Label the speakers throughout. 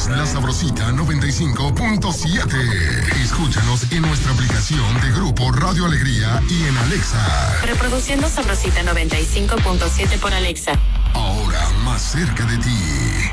Speaker 1: Somos La Sabrosita 95.7. Escúchanos en nuestra aplicación de Grupo Radio Alegría y en Alexa.
Speaker 2: Reproduciendo Sabrosita 95.7 por Alexa.
Speaker 1: Ahora más cerca de ti.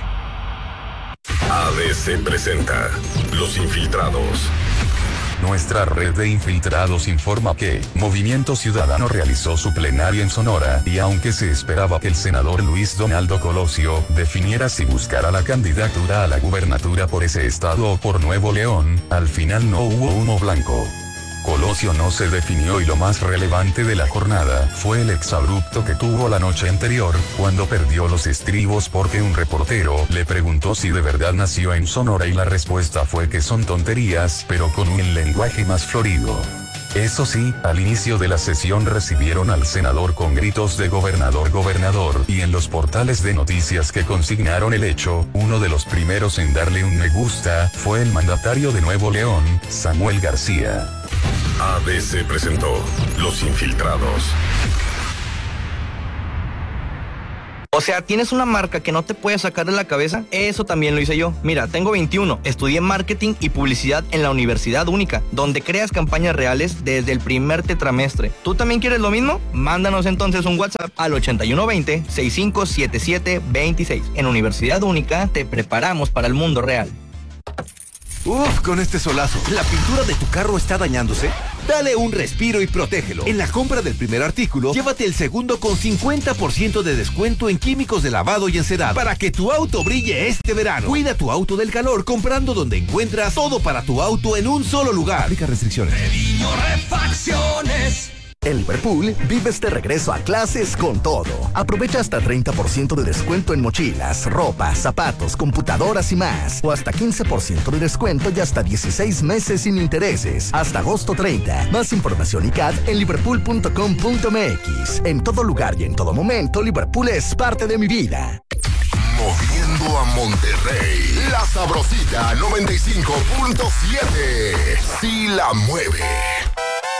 Speaker 3: ABC presenta Los Infiltrados.
Speaker 4: Nuestra red de infiltrados informa que Movimiento Ciudadano realizó su plenaria en Sonora y aunque se esperaba que el senador Luis Donaldo Colosio definiera si buscara la candidatura a la gubernatura por ese estado o por Nuevo León, al final no hubo humo blanco. Colosio no se definió y lo más relevante de la jornada fue el exabrupto que tuvo la noche anterior, cuando perdió los estribos porque un reportero le preguntó si de verdad nació en Sonora y la respuesta fue que son tonterías, pero con un lenguaje más florido. Eso sí, al inicio de la sesión recibieron al senador con gritos de gobernador, gobernador, y en los portales de noticias que consignaron el hecho, uno de los primeros en darle un me gusta fue el mandatario de Nuevo León, Samuel García.
Speaker 3: ABC presentó Los Infiltrados.
Speaker 5: O sea, ¿tienes una marca que no te puede sacar de la cabeza? Eso también lo hice yo. Mira, tengo 21, estudié marketing y publicidad en la Universidad Única, donde creas campañas reales desde el primer tetramestre. ¿Tú también quieres lo mismo? Mándanos entonces un WhatsApp al 8120-657726. En Universidad Única te preparamos para el mundo real.
Speaker 6: Uf, con este solazo, ¿la pintura de tu carro está dañándose? Dale un respiro y protégelo. En la compra del primer artículo, llévate el segundo con 50% de descuento en químicos de lavado y encerado para que tu auto brille este verano. Cuida tu auto del calor comprando donde encuentras todo para tu auto en un solo lugar. Aplica restricciones.
Speaker 7: Treviño Refacciones.
Speaker 8: En Liverpool, vives de regreso a clases con todo. Aprovecha hasta 30% de descuento en mochilas, ropa, zapatos, computadoras y más. O hasta 15% de descuento y hasta 16 meses sin intereses. Hasta agosto 30. Más información y CAD en liverpool.com.mx. En todo lugar y en todo momento, Liverpool es parte de mi vida.
Speaker 1: Moviendo a Monterrey. La Sabrosita 95.7. Sí la mueve.